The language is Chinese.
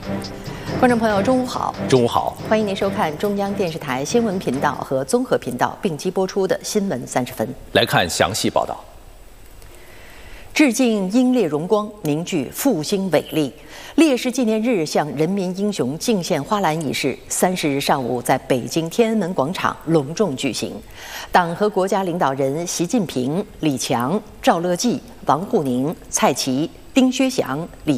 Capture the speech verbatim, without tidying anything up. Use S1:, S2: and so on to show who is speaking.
S1: 观众朋友，中午好！
S2: 中午好，
S1: 欢迎您收看中央电视台新闻频道和综合频道并机播出的《新闻三十分》。
S2: 来看详细报道。
S1: 致敬英烈荣光，凝聚复兴伟力。烈士纪念日向人民英雄敬献花篮仪式，三十日上午在北京天安门广场隆重举行。党和国家领导人习近平、李强、赵乐际、王沪宁、蔡奇、丁薛祥、李。